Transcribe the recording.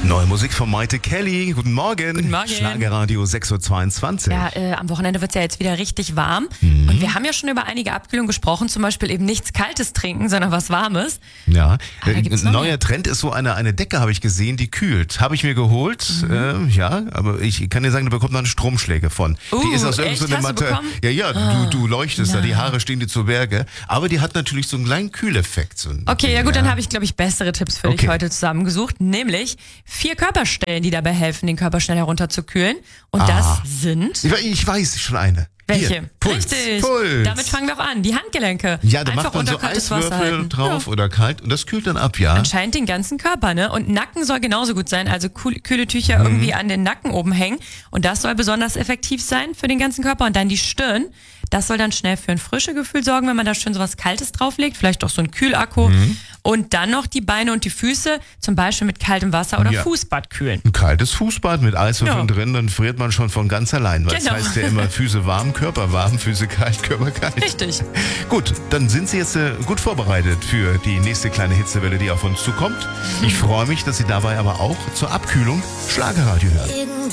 Neue Musik von Maite Kelly. Guten Morgen. Guten Morgen. Schlagerradio 6.22 Uhr. Ja, am Wochenende wird es ja jetzt wieder richtig warm. Und wir haben ja schon über einige Abkühlungen gesprochen. Zum Beispiel eben nichts Kaltes trinken, sondern was Warmes. Ja, da gibt's noch neuer mehr. Trend ist so eine Decke, habe ich gesehen, die kühlt. Habe ich mir geholt. Ja, aber ich kann dir sagen, da bekommt man Stromschläge von. Die ist aus echt? irgendeiner Hast du Matte. bekommen? Ja, du leuchtest da, die Haare stehen dir zu Berge. Aber die hat natürlich so einen kleinen Kühleffekt. So Okay, ja gut, dann habe ich, glaube ich, bessere Tipps für dich heute zusammengesucht. Nämlich 4 Körperstellen, die dabei helfen, den Körper schnell herunterzukühlen. Und das sind... Ich weiß schon eine. Welche? Hier, Puls. Richtig. Puls. Damit fangen wir auch an. Die Handgelenke. Ja, da einfach macht man unter so kaltes Wasser Eiswürfel halten. drauf oder kalt und das kühlt dann ab, ja. Anscheinend den ganzen Körper, ne? Und Nacken soll genauso gut sein, also kühle Tücher irgendwie an den Nacken oben hängen. Und das soll besonders effektiv sein für den ganzen Körper. Und dann die Stirn. Das soll dann schnell für ein frisches Gefühl sorgen, wenn man da schön sowas Kaltes drauflegt. Vielleicht auch so ein Kühlakku. Und dann noch die Beine und die Füße, zum Beispiel mit kaltem Wasser oder Fußbad kühlen. Ein kaltes Fußbad mit Eiswürfeln drin, dann friert man schon von ganz allein. Weil es heißt ja immer Füße warm, Körper warm, Füße kalt, Körper kalt. Richtig. Gut, dann sind Sie jetzt gut vorbereitet für die nächste kleine Hitzewelle, die auf uns zukommt. Ich freue mich, dass Sie dabei aber auch zur Abkühlung Schlagerradio hören.